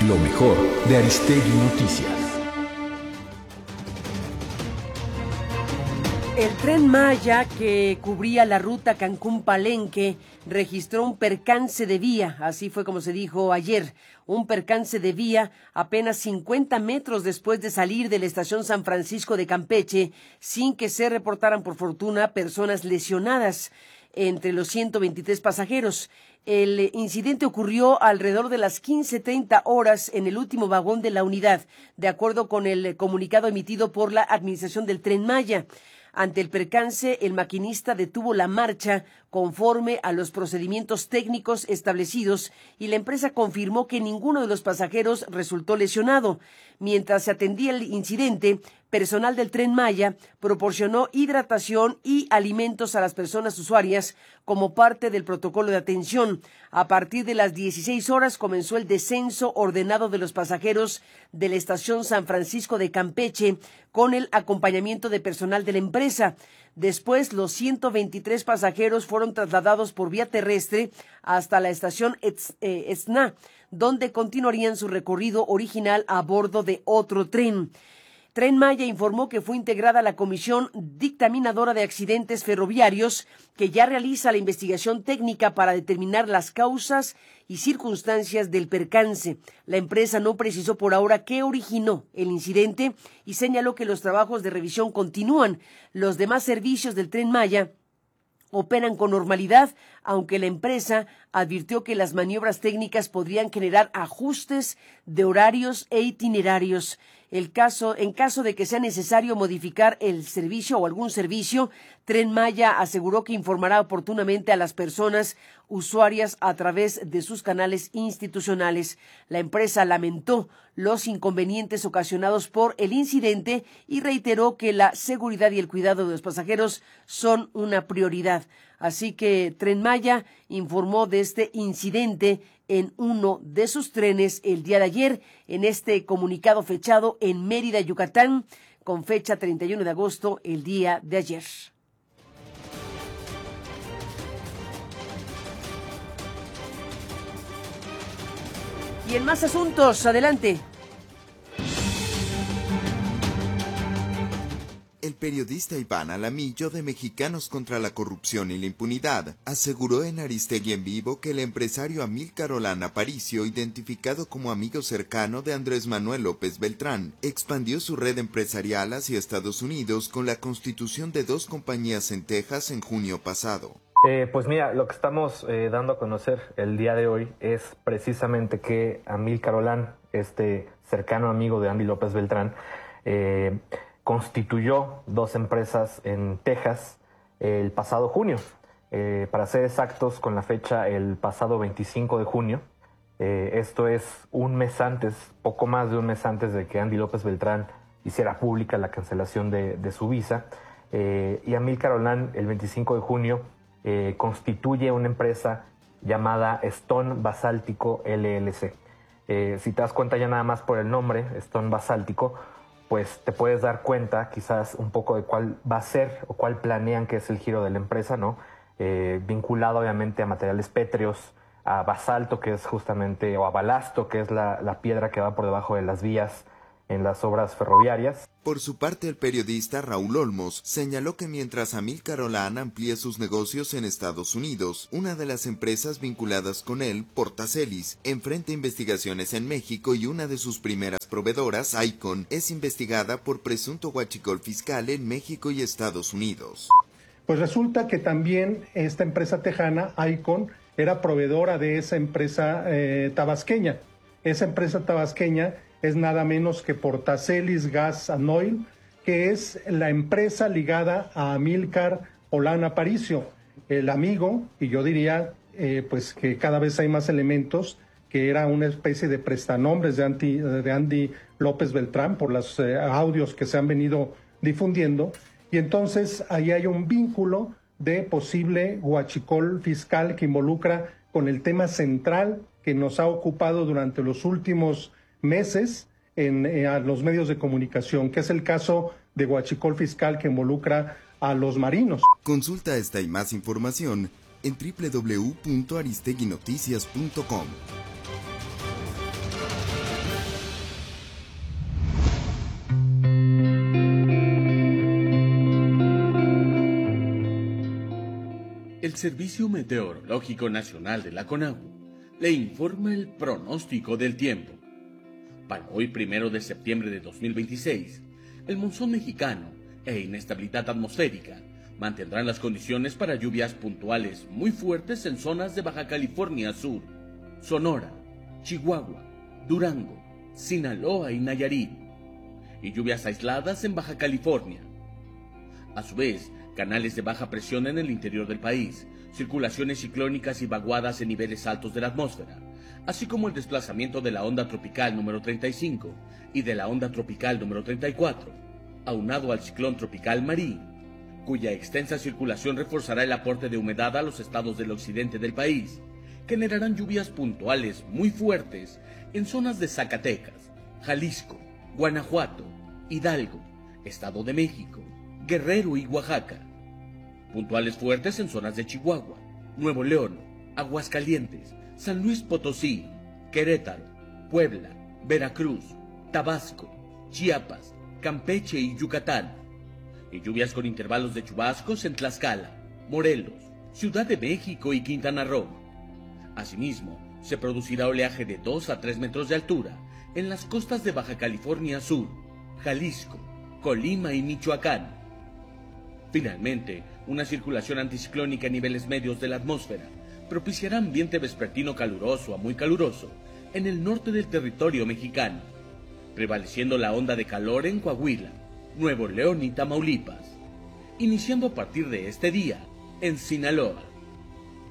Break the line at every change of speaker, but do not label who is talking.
Lo mejor de Aristegui Noticias.
El Tren Maya, que cubría la ruta Cancún-Palenque, registró un percance de vía, así fue como se dijo ayer, un percance de vía apenas 50 metros después de salir de la estación San Francisco de Campeche, sin que se reportaran, por fortuna, personas lesionadas entre los 123 pasajeros. El incidente ocurrió alrededor de las 15:30 horas en el último vagón de la unidad, de acuerdo con el comunicado emitido por la Administración del Tren Maya. Ante el percance, el maquinista detuvo la marcha conforme a los procedimientos técnicos establecidos y la empresa confirmó que ninguno de los pasajeros resultó lesionado. Mientras se atendía el incidente, personal del Tren Maya proporcionó hidratación y alimentos a las personas usuarias como parte del protocolo de atención. A partir de las 16 horas comenzó el descenso ordenado de los pasajeros de la estación San Francisco de Campeche con el acompañamiento de personal de la empresa. Después, los 123 pasajeros fueron trasladados por vía terrestre hasta la estación Etzna, donde continuarían su recorrido original a bordo de otro tren. Tren Maya informó que fue integrada la Comisión Dictaminadora de Accidentes Ferroviarios, que ya realiza la investigación técnica para determinar las causas y circunstancias del percance. La empresa no precisó por ahora qué originó el incidente y señaló que los trabajos de revisión continúan. Los demás servicios del Tren Maya operan con normalidad, aunque la empresa advirtió que las maniobras técnicas podrían generar ajustes de horarios e itinerarios. En caso de que sea necesario modificar el servicio o algún servicio, Tren Maya aseguró que informará oportunamente a las personas usuarias a través de sus canales institucionales. La empresa lamentó los inconvenientes ocasionados por el incidente y reiteró que la seguridad y el cuidado de los pasajeros son una prioridad. Así que Tren Maya informó de este incidente en uno de sus trenes el día de ayer, en este comunicado fechado en Mérida, Yucatán, con fecha 31 de agosto, el día de ayer. Y en más asuntos, adelante.
El periodista Iván Alamillo de Mexicanos contra la Corrupción y la Impunidad aseguró en Aristegui en Vivo que el empresario Amílcar Olán Aparicio, identificado como amigo cercano de Andrés Manuel López Beltrán, expandió su red empresarial hacia Estados Unidos con la constitución de 2 compañías en Texas en junio pasado.
Pues mira, lo que estamos dando a conocer el día de hoy es precisamente que Amílcar Olán, este cercano amigo de Andy López Beltrán, constituyó 2 empresas en Texas el pasado junio. Para ser exactos, con la fecha el pasado 25 de junio. Esto es un mes antes, poco más de un mes antes de que Andy López Beltrán hiciera pública la cancelación de su visa. Y Amílcar Olán, el 25 de junio, constituye una empresa llamada Stone Basáltico LLC. Si te das cuenta ya nada más por el nombre, Stone Basáltico, pues te puedes dar cuenta quizás un poco de cuál va a ser o cuál planean que es el giro de la empresa, ¿no? Vinculado obviamente a materiales pétreos, a basalto, que es justamente, o a balasto, que es la piedra que va por debajo de las vías en las obras ferroviarias.
Por su parte, el periodista Raúl Olmos señaló que mientras Amílcar Olán amplía sus negocios en Estados Unidos, una de las empresas vinculadas con él, Portacelis, enfrenta investigaciones en México y una de sus primeras proveedoras, Icon, es investigada por presunto huachicol fiscal en México y Estados Unidos.
Pues resulta que también esta empresa tejana, Icon, era proveedora de esa empresa tabasqueña. Esa empresa tabasqueña es nada menos que Portacelis Gas and Oil, que es la empresa ligada a Amílcar Olán Aparicio, el amigo, y yo diría pues que cada vez hay más elementos, que era una especie de prestanombres de Andy López Beltrán por los audios que se han venido difundiendo, y entonces ahí hay un vínculo de posible huachicol fiscal que involucra con el tema central que nos ha ocupado durante los últimos meses a los medios de comunicación, que es el caso de huachicol fiscal que involucra a los marinos.
Consulta esta y más información en www.aristeguinoticias.com.
El Servicio Meteorológico Nacional de la CONAGU le informa el pronóstico del tiempo. Para hoy, 1 de septiembre de 2026, el monzón mexicano e inestabilidad atmosférica mantendrán las condiciones para lluvias puntuales muy fuertes en zonas de Baja California Sur, Sonora, Chihuahua, Durango, Sinaloa y Nayarit, y lluvias aisladas en Baja California. A su vez, canales de baja presión en el interior del país, circulaciones ciclónicas y vaguadas en niveles altos de la atmósfera, así como el desplazamiento de la onda tropical número 35 y de la onda tropical número 34, aunado al ciclón tropical Marí, cuya extensa circulación reforzará el aporte de humedad a los estados del occidente del país, generarán lluvias puntuales muy fuertes en zonas de Zacatecas, Jalisco, Guanajuato, Hidalgo, Estado de México, Guerrero y Oaxaca. Puntuales fuertes en zonas de Chihuahua, Nuevo León, Aguascalientes, San Luis Potosí, Querétaro, Puebla, Veracruz, Tabasco, Chiapas, Campeche y Yucatán. Y lluvias con intervalos de chubascos en Tlaxcala, Morelos, Ciudad de México y Quintana Roo. Asimismo, se producirá oleaje de 2 a 3 metros de altura en las costas de Baja California Sur, Jalisco, Colima y Michoacán. Finalmente, una circulación anticiclónica a niveles medios de la atmósfera propiciará ambiente vespertino caluroso a muy caluroso en el norte del territorio mexicano, prevaleciendo la onda de calor en Coahuila, Nuevo León y Tamaulipas, iniciando a partir de este día en Sinaloa.